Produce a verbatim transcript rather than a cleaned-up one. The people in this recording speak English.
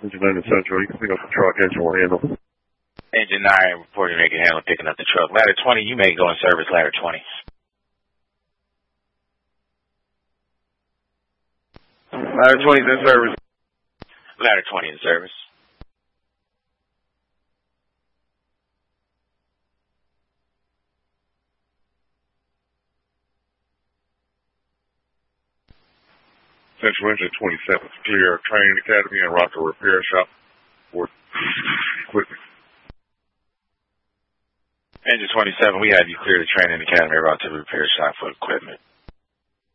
Engine nine to Central, you can pick up the truck, engine will handle. Engine nine, reporting make it handle, picking up the truck. Ladder twenty, you may go in service, ladder twenty. Ladder twenty's in service. Ladder twenty in service. Central Engine twenty-seven, clear training academy and rocker repair shop for equipment. Engine twenty-seven, we have you clear the training academy route to repair shop for equipment.